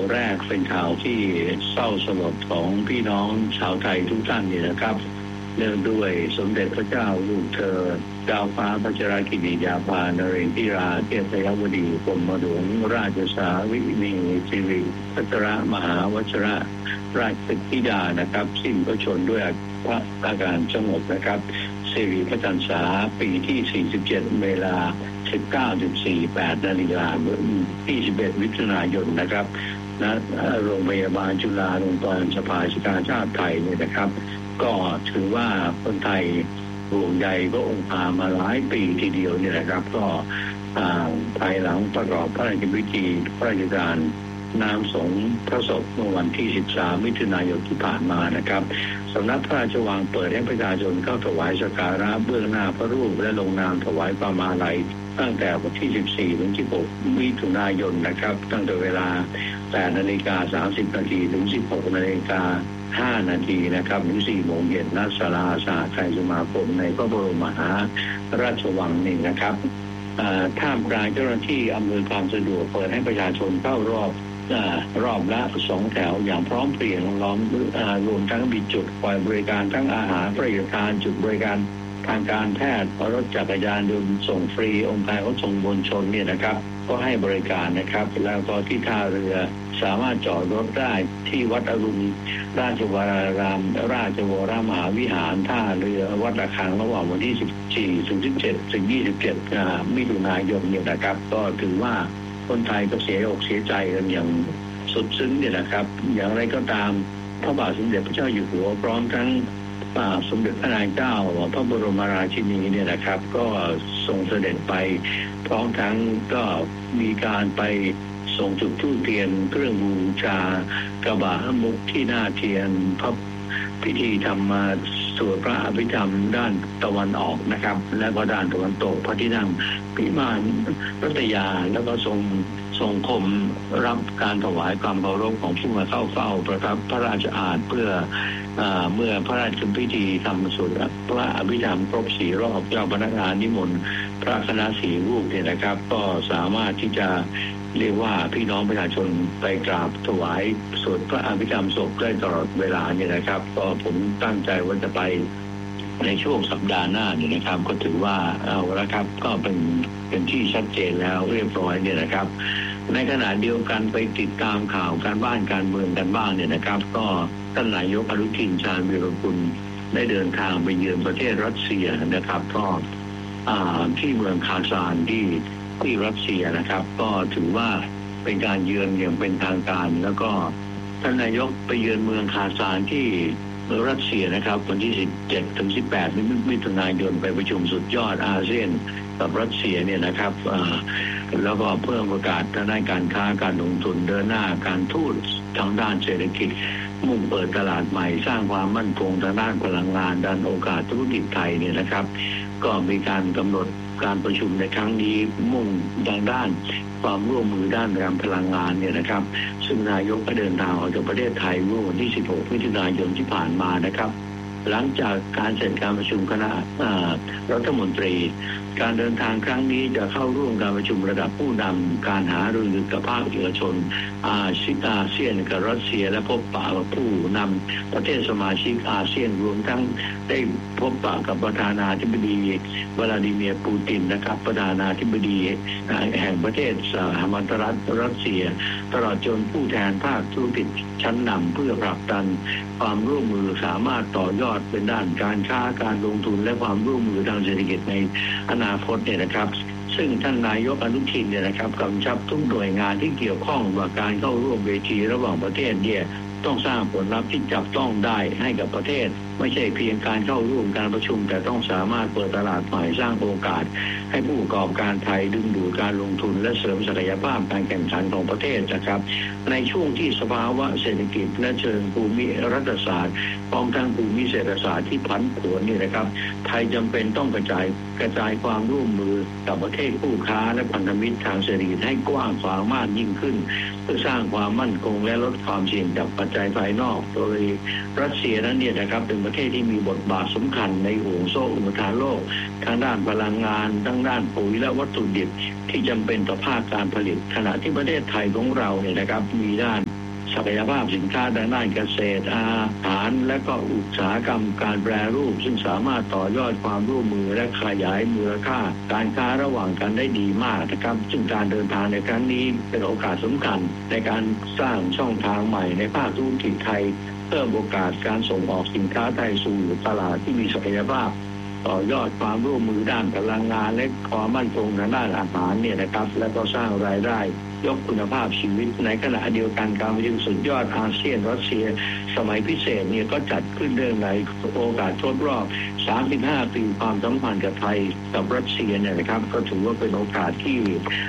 แรกเป็นข่าวที่เศร้าสลดของพี่น้องชาวไทยทุกท่านนี่นะครับเนื่องด้วยสมเด็จพระเจ้าลูกเธอเจ้าฟ้าพัชรกิติยาภานเรศวราเทพยวดีกรมหลวงราชสาวินีสิริพัชรมหาวชิรราชธิดานะครับสิ้นพระชนม์ด้วยพระอาการสงบนะครับสิริพระพรรษาปีที่47เวลา 19.48 นาฬิกาที่11มิถุนายนนะครับณโรงพยาบาลจุฬาลงกรณ์สภากาชาติไทยเนี่ยนะครับก็ถือว่าคนไทยห่วงใยพระองค์มาหลายปีทีเดียวเนี่ยนะครับก็ภายหลังประกอบพระราชพิธีพระราชทานน้ำสงฆ์พระศพเมื่อวันที่13มิถุนายนที่ผ่านมานะครับสำนักพระราชวังเปิดให้ประชาชนเข้าถวายสักการะเบื้องหน้าพระรูปและลงนามถวายความอาลัยตั้งแต่วันที่14ถึง16มิถุนายนนะครับตั้งแต่เวลา 8:30 น.ถึง 16:05 น.นะครับหรือ 4 โมงเย็นณศาลาสหทัยสมาคมในพระบรมมหาราชวังนี่นะครับท่ามกลางเจ้าหน้าที่อำนวยความสะดวกเปิดให้ประชาชนเข้ารอบละ2แถวอย่างพร้อมเพรียงรวมทั้งมีจุดคอยบริการทั้งอาหารประทานจุดบริการทางการแพทย์รถจักรยานยนต์ส่งฟรีองค์การขนส่งมวลชนเนี่ยนะครับก็ให้บริการนะครับแล้วก็ที่ท่าเรือสามารถจอดรถได้ที่วัดอรุณราชวรารามราชวรมหาวิหารท่าเรือวัดระฆังระหว่างวันที่14ถึง17ถึง27มิถุนายนเนี่ยนะครับก็ถือว่าคนไทยก็เสียอกเสียใจกันอย่างสุดซึ้งเนี่ยนะครับอย่างไรก็ตามพระบาทสมเด็จพระเจ้าอยู่หัวพร้อมทั้งสมเด็จพระนางเจ้าพระบรมราชินีเนี่ยนะครับก็ทรงเสด็จไปพร้อมทั้งก็มีการไปส่งจุดธูปเทียนเครื่องบูชากบะมุขที่หน้าเทียนพระพิธีธรรมสวดพระอภิธรรมด้านตะวันออกนะครับและก็ด้านตะวันตกพระที่นั่งพิมานรัตยาแล้วก็ทรงคมรับการถวายความเคารพของผู้มาเข้าเฝ้าประทับพระราชอาณเพื่อเมื่อพระราชพิธีทำสวดพระอภิธรรมครบ4 รอบเจ้าพนักงานนิมนต์พระคณะ4 รูปเนี่ยนะครับก็สามารถที่จะเรียกว่าพี่น้องประชาชนไปกราบถวายสวดพระอภิธรรมศพได้ตลอดเวลาเนี่ยนะครับก็ผมตั้งใจว่าจะไปในช่วงสัปดาห์หน้าเนี่ยนะครับก็ถือว่าเอาละครับก็เป็นที่ชัดเจนแล้วเรียบร้อยเนี่ยนะครับในขณะเดียวกันไปติดตามข่าวการบ้านการเมืองกันบ้างเนี่ยนะครับก็ท่านนายกอนุทินชาญวีรกุลได้เดินทางไปเยือนประเทศรัสเซียนะครับก็ที่เมืองคาซานที่รัสเซียนะครับก็ถือว่าเป็นการเยือนอย่างเป็นทางการแล้วก็ท่านนายกไปเยือนเมืองคาซานที่รัสเซียนะครับวันที่17ถึง18มิถุนายนไปประชุมสุดยอดอาเซียนกับรัสเซียเนี่ยนะครับแล้วก็เพิ่มโอกาสทางด้านการค้าการลงทุนเดินหน้าการทูตทางด้านเศรษฐกิจมุ่งเปิดตลาดใหม่สร้างความมั่นคงทางด้านพลังงานด้านโอกาสธุรกิจไทยเนี่ยนะครับก็มีการกำหนดการประชุมในครั้งนี้มุ่งทางด้านความร่วมมือด้านการพลังงานเนี่ยนะครับซึ่งนายกก็เดินทางออกจากประเทศไทยเมื่อวันที่16มิถุนายนที่ผ่านมานะครับหลังจากการเสร็จการประชุมคณะรัฐมนตรีการเดินทางครั้งนี้จะเข้าร่วมการประชุมระดับผู้นำการหารือกับภาคเอกชนอาเซียนกับรัสเซียและพบปะกับผู้นำประเทศสมาชิกอาเซียนรวมทั้งได้พบปะกับประธานาธิบดีวลาดิเมียร์ปูตินนะครับประธานาธิบดีแห่งประเทศสหพันธรัฐรัสเซียตลอดจนผู้แทนภาคธุรกิจชั้นนำเพื่อผลักดันความร่วมมือสามารถต่อยอดเป็นด้านการค้าการลงทุนและความร่วมมือทางเศรษฐกิจในอนาคตเนี่ยนะครับซึ่งท่านนายกอนุทินเนี่ยนะครับกำชับทุกหน่วยงานที่เกี่ยวข้องว่าการเข้าร่วมเวทีระหว่างประเทศเนี่ยต้องสร้างผลลัพธ์ที่จับต้องได้ให้กับประเทศไม่ใช่เพียงการเข้าร่วมการประชุมแต่ต้องสามารถเปิดตลาดใหม่สร้างโอกาสให้ผู้ประกอบการไทยดึงดูดการลงทุนและเสริมศักยภาพการแข่งขันของประเทศนะครับในช่วงที่สภาวะเศรษฐกิจและเชิงภูมิรัฐศาสตร์พร้อมทั้งภูมิเศรษฐศาสตร์ที่ผันผวนนี่นะครับไทยจำเป็นต้องกระจายความร่วมมือกับประเทศคู่ค้าและพันธมิตรทางเศรษฐกิจให้กว้างขวางมากยิ่งขึ้นเพื่อสร้างความมั่นคงและลดความเสี่ยงจากปัจจัยภายนอกโดยรัสเซียนั้นเนี่ยนะครับเป็นประเทศที่มีบทบาทสำคัญในห่วงโซ่อุปทานโลกทางด้านพลังงานทั้งด้านปุ๋ยและวัตถุดิบที่จำเป็นต่อภาคการผลิตขณะที่ประเทศไทยของเราเนี่ยนะครับมีด้านศักยภาพสินค้าทางด้านเกษตรอาหารและก็อุตสาหกรรมการแปรรูปซึ่งสามารถต่อยอดความร่วมมือและขยายมูลค่าการค้าระหว่างกันได้ดีมากนะครับซึ่งการเดินทางในครั้งนี้เป็นโอกาสสำคัญในการสร้างช่องทางใหม่ในภาคธุรกิจไทยเพิ่มโอกาสการส่งออกสินค้าไทยสู่ตลาดที่มีศักยภาพต่อยอดความร่วมมือด้านพลังงานและความมั่นคงทางด้านอาหารเนี่ยนะครับและก็สร้างรายได้ยกคุณภาพชีวิตในขณะเดียวกันการประชุมสุดยอดอาเซียนรัสเซียสมัยพิเศษเนี่ยก็จัดขึ้นเนื่องในโอกาสครบรอบ35 ปีความสัมพันธ์กับไทยกับรัสเซียเนี่ยนะครับก็ถือว่าเป็นโอกาสที่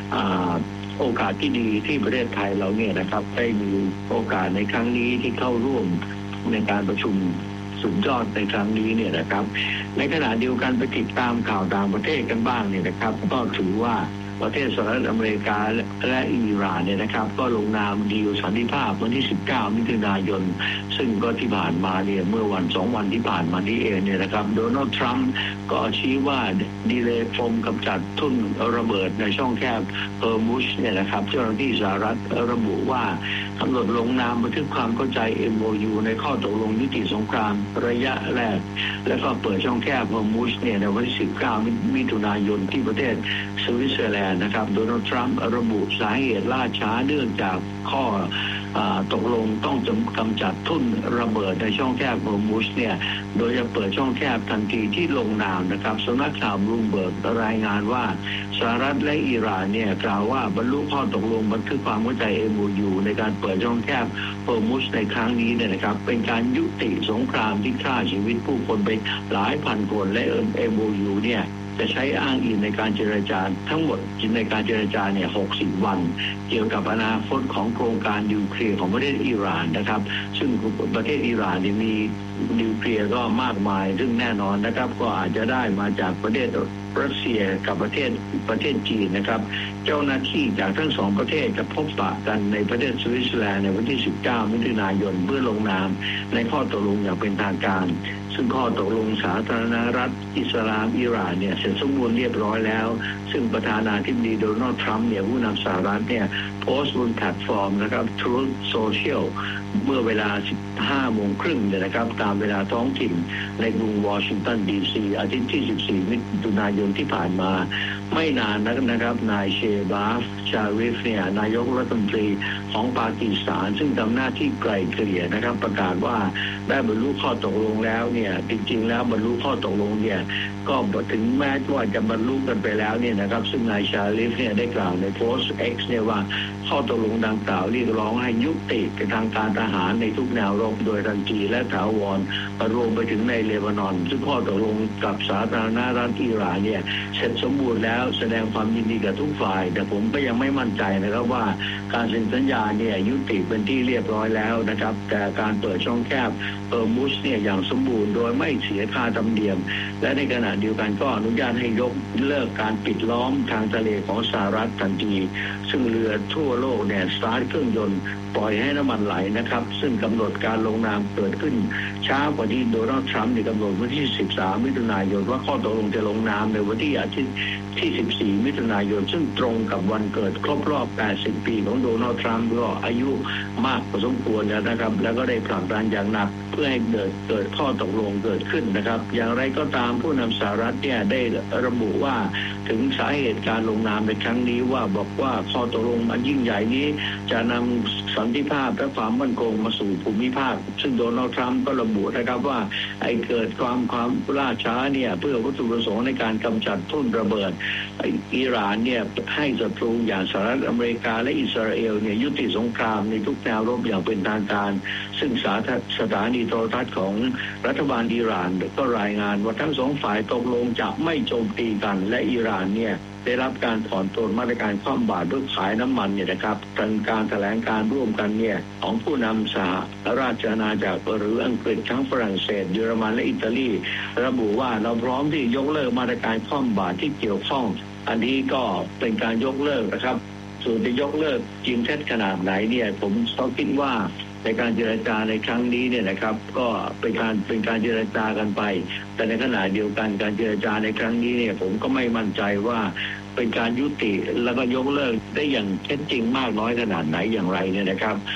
ดีที่ประเทศไทยเราเนี่ยนะครับได้มีโอกาสในครั้งนี้ที่เข้าร่วมในการประชุมสุดยอดในครั้งนี้เนี่ยนะครับในขณะเดียวกันไปติดตามข่าวต่างประเทศกันบ้างเนี่ยนะครับก็ถือว่าประเทศสหรัฐอเมริกาและอิหร่านเนี่ยนะครับก็ลงนามดีลสันติภาพวันที่19 มิถุนายนซึ่งก็ที่ผ่านมาเนี่ยเมื่อวัน2 วันที่ผ่านมานี้เองเนี่ยนะครับโดนัลด์ทรัมป์ก็ชี้ว่าดีเลย์ปมกำจัดทุ่นระเบิดในช่องแคบเฮอร์มุชเนี่ยนะครับเจ้าหน้าที่สหรัฐระบุว่ากำหนดลงนามบันทึกความเข้าใจ MOU ในข้อตกลงยุติสงครามระยะแรกและก็เปิดช่องแคบเฮอร์มุชเนี่ยในวันที่19 มิถุนายนที่ประเทศสวิตเซอร์แลนด์นะครับโดนัลด์ทรัมป์ระบุสาเหตุล่าช้าเนื่องจากข้อตกลงต้องกำจัดทุ่นระเบิดในช่องแคบฮอร์มุชเนี่ยโดยจะเปิดช่องแคบทันทีที่ลงนามนะครับสำนักข่าวบลูมเบิร์กรายงานว่าสหรัฐและอิหร่านเนี่ยกล่าวว่าบรรลุข้อตกลงบันทึกความเข้าใจ MOU ในการเปิดช่องแคบฮอร์มุชในครั้งนี้เนี่ยนะครับเป็นการยุติสงครามที่ฆ่าชีวิตผู้คนไปหลายพันคนและ MOU เนี่ยจะใช้อ้างอิงในการเจรจาทั้งหมดในการเจรจาเนี่ย60 วันเกี่ยวกับอนาคตของโครงการนิวเคลียร์ของประเทศอิหร่านนะครับซึ่งประเทศอิหร่านมีนิวเคลียร์ก็มากมายซึ่งแน่นอนนะครับก็อาจจะได้มาจากประเทศรัสเซียกับประเทศจีนนะครับเจ้าหน้าที่จากทั้งสองประเทศจะพบปะกันในประเทศสวิตเซอร์แลนด์ในวันที่19 มิถุนายนเพื่อลงนามในข้อตกลงอย่างเป็นทางการซึ่งข้อตกลงสาธารณรัฐอิสลามอิหร่านเนี่ยเสร็จสมบูรณ์เรียบร้อยแล้วซึ่งประธานาธิบดีโดนัลด์ทรัมป์เนี่ยผู้นำสหรัฐเนี่ยโพสต์บนแพลตฟอร์มนะครับ Truth Social เมื่อเวลา 15:30 น.นะครับตามเวลาท้องถิ่นในกรุงวอชิงตันดีซีอาทิตย์ที่ 14 มิถุนายนที่ผ่านมาไม่นานนะครับนายเชบาฟชาริฟเนี่ยนายกรัฐมนตรีของปากีสถานซึ่งทำหน้าที่ไกล่เกลี่ยนะครับประกาศว่าได้บรรลุข้อตกลงแล้วเนี่ยจริงๆแล้วบรรลุข้อตกลงเนี่ยก็ถึงแม้ว่าจะบรรลุกันไปแล้วเนี่ยนะครับซึ่งนายชาริฟเนี่ยได้กล่าวในโพสต์ X เนี่ยว่าข้อตกลงดังกล่าวเรียกร้องให้ยุติทางการทหารในทุกแนวรบโดยทันทีและถาวรรวมไปถึงในเลบานอนซึ่งข้อตกลงกับสาธารณรัฐอิหร่านเนี่ยเสร็จสมบูรณ์แล้วแสดงความยินดีกับทุกฝ่ายแต่ผมก็ยังไม่มั่นใจนะครับว่าการเซ็นสัญญาเนี่ยยุติเป็นที่เรียบร้อยแล้วนะครับแต่การเปิดช่องแคบเฮอร์มุชเนี่ยอย่างสมบูรณ์โดยไม่เสียค่าธรรมเนียมและในขณะเดียวกันก็อนุญาตให้ยกเลิกการปิดล้อมทางทะเลของสหรัฐทันทีซึ่งเรือทั่วโลกเนี่ยสตาร์ทเครื่องยนต์ปล่อยให้น้ำมันไหลนะครับซึ่งกำหนดการลงนามเกิดขึ้นช้ากว่าที่โดนัลด์ทรัมป์กำหนดวันที่13 มิถุนายนว่าข้อตกลงจะลงนามในวันที่อาทิตย์ที่ 14 มิถุนายนซึ่งตรงกับวันเกิดครบรอบ 80 ปีของโดนัลด์ทรัมป์ก็อายุมากพอสมควรแล้วนะครับแล้วก็ได้ผลักดันอย่างหนักเพื่อให้เกิดข้อตกลงเกิดขึ้นนะครับอย่างไรก็ตามผู้นำสหรัฐเนี่ยได้ระบุว่าถึงสาเหตุการลงนามในครั้งนี้ว่าบอกว่าข้อตกลงอันยิ่งใหญ่นี้จะนำสันติภาพและความมั่นคงมาสู่ภูมิภาคซึ่งโดนัลด์ทรัมป์ก็ระบุนะครับว่าไอ้เกิดความล่าช้าเนี่ยเพื่อวัตถุประสงค์ในการกำจัดทุ่นระเบิดอิหร่านเนี่ยให้ศัตรูอย่างสหรัฐอเมริกาและอิสราเอลเนี่ยยุติสงครามในทุกแนวรบอย่างเป็นทางการซึ่งสถานีโทรทัศน์ของรัฐบาลอิหร่านก็รายงานว่าทั้งสองฝ่ายตกลงจะไม่โจมตีกันและอิหร่านเนี่ยได้รับการถอนตัวมาตรการคว่ำบาตรเพื่อขายน้ำมันเนี่ยนะครับเป็นการแถลงการร่วมกันเนี่ยของผู้นำสหราชอาณาจักรหรืออังกฤษทั้งฝรั่งเศสเยอรมันและอิตาลีระบุว่าเราพร้อมที่ยกเลิกมาตรการคว่ำบาตรที่เกี่ยวข้องอันนี้ก็เป็นการยกเลิกนะครับส่วนจะยกเลิกจริงเท็จขนาดไหนเนี่ยผมคิดว่าในการเจรจาในครั้งนี้เนี่ยนะครับก็เป็นการเจรจากันไปแต่ในขณะเดียวกันการเจรจาในครั้งนี้เนี่ยผมก็ไม่มั่นใจว่าเป็นการยุติแล้วก็ยกเลิกได้อย่างเท็จจริงมากน้อยขนาดไหนอย่างไรเนี่ยนะครับ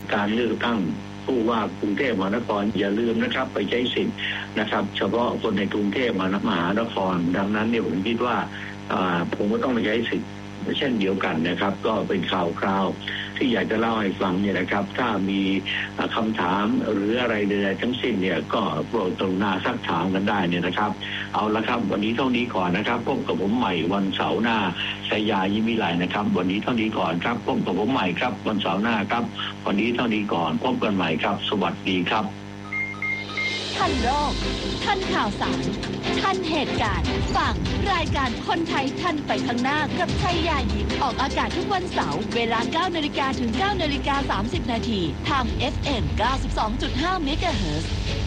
การเลือกตั้งผู้ว่ากรุงเทพมหานครอย่าลืมนะครับไปใช้สิทธิ์นะครับเฉพาะคนในกรุงเทพมหานครดังนั้นเนี่ยผมคิดว่าผมก็ต้องไปใช้สิทธิ์เช่นเดียวกันนะครับก็เป็นข่าวคราวที่อยากจะเล่าให้ฟังเนี่ยนะครับถ้ามีคำถามหรืออะไรใดๆทั้งสิ้นเนี่ยก็โปรดกรุณาซักถามกันได้เนี่ยนะครับเอาละครับวันนี้เท่านี้ก่อนนะครับพบกับผมใหม่วันเสาร์หน้าชัยยายิ้มวิไลนะครับวันนี้เท่านี้ก่อนครับพบกับผมใหม่ครับวันเสาร์หน้าครับวันนี้เท่านี้ก่อนพบกันใหม่ครับสวัสดีครับทันโลกทันข่าวสารทันเหตุการณ์ฟังรายการคนไทยทันไปข้างหน้ากับชัยยายิ้มออกอากาศทุกวันเสาร์เวลา 9 นาฬิกาถึง 9 นาฬิกา 30 นาทีทาง FM 92.5 เมกะเฮิรตซ์